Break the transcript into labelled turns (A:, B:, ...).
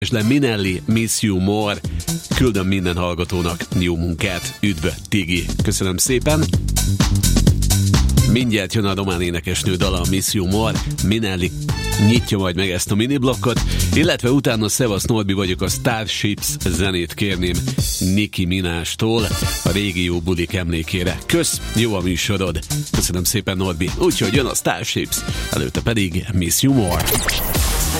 A: és le Minelli, Miss You More. Küldöm minden hallgatónak jó munkát. Üdv, Tigi. Köszönöm szépen. Mindjárt jön a román énekesnő dala, Miss You More. Minelli nyitja majd meg ezt a miniblokkot, illetve utána Szevasz Norbi vagyok, a Starships zenét kérném Nicki Minaj-tól a régi jó bulik emlékére. Kösz, jó a műsorod. Köszönöm szépen, Norbi. Úgyhogy jön a Starships, előtte pedig Miss You More.